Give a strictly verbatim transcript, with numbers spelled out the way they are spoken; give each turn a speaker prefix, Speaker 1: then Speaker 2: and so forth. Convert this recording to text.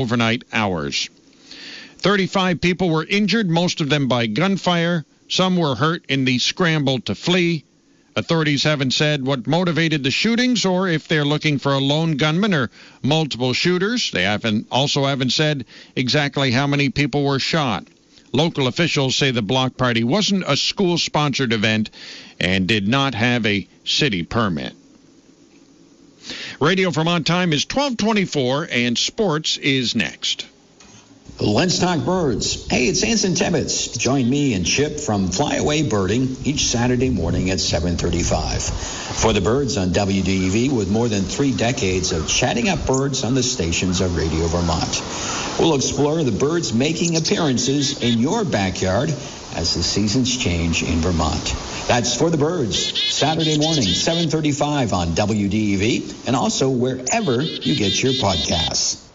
Speaker 1: overnight hours. thirty-five people were injured, most of them by gunfire. Some were hurt in the scramble to flee. Authorities haven't said what motivated the shootings or if they're looking for a lone gunman or multiple shooters. They haven't also haven't said exactly how many people were shot. Local officials say the block party wasn't a school-sponsored event and did not have a city permit. Radio Vermont time is twelve twenty-four, and sports is next.
Speaker 2: Let's talk birds. Hey, it's Anson Tebbets. Join me and Chip from Flyaway Birding each Saturday morning at seven thirty-five. For the birds on W D E V, with more than three decades of chatting up birds on the stations of Radio Vermont. We'll explore the birds making appearances in your backyard as the seasons change in Vermont. That's For the Birds, Saturday morning, seven thirty-five on W D E V, and also wherever you get your podcasts.